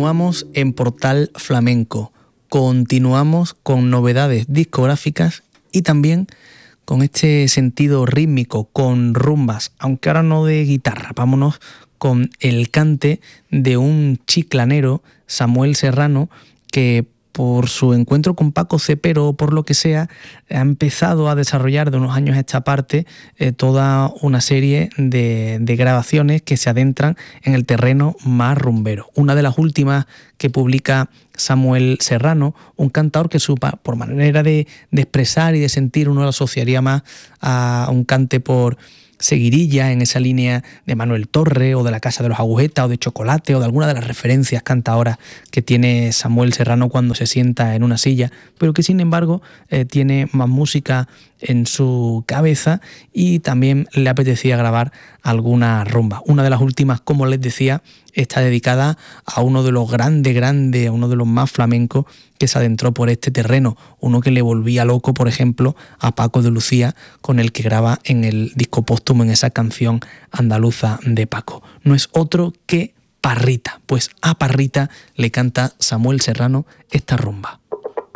Continuamos en Portal Flamenco, continuamos con novedades discográficas y también con este sentido rítmico, con rumbas, aunque ahora no de guitarra. Vámonos con el cante de un chiclanero, Samuel Serrano, que por su encuentro con Paco Cepero o por lo que sea, ha empezado a desarrollar de unos años a esta parte toda una serie de grabaciones que se adentran en el terreno más rumbero. Una de las últimas que publica Samuel Serrano, un cantador que por manera de expresar y de sentir uno lo asociaría más a un cante por seguirilla en esa línea de Manuel Torre o de La Casa de los Agujetas o de Chocolate o de alguna de las referencias cantadoras que tiene Samuel Serrano cuando se sienta en una silla, pero que sin embargo tiene más música en su cabeza y también le apetecía grabar alguna rumba. Una de las últimas, como les decía, está dedicada a uno de los grandes, a uno de los más flamencos que se adentró por este terreno, uno que le volvía loco, por ejemplo, a Paco de Lucía, con el que graba en el disco póstumo, en esa canción andaluza de Paco. No es otro que Parrita, pues a Parrita le canta Samuel Serrano esta rumba.